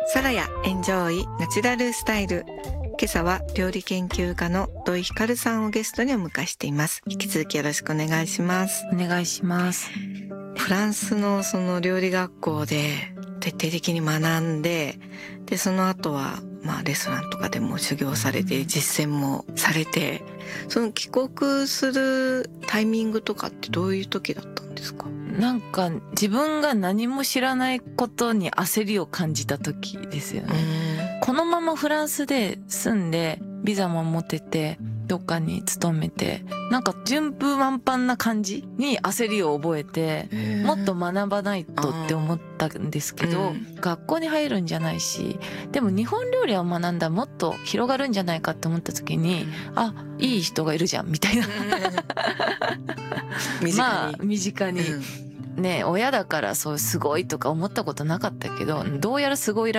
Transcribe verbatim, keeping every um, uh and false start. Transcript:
サラヤエンジョイナチュラルスタイル。今朝は料理研究家の土井ひかるさんをゲストにお迎えしています。引き続きよろしくお願いします。 お願いします。 フランスのその料理学校で徹底的に学んで、でその後はまあレストランとかでも修行されて実践もされて、その帰国するタイミングとかってどういう時だったんですか？ なんか自分が何も知らないことに焦りを感じた時ですよね。このままフランスで住んでビザも持っててどっかに勤めて、なんか順風満帆な感じに焦りを覚えて、もっと学ばないとって思ったんですけど、学校に入るんじゃないし、でも日本料理を学んだらもっと広がるんじゃないかって思った時に、あ、いい人がいるじゃんみたいなまあ身近にね、親だからそうすごいとか思ったことなかったけど、どうやらすごいら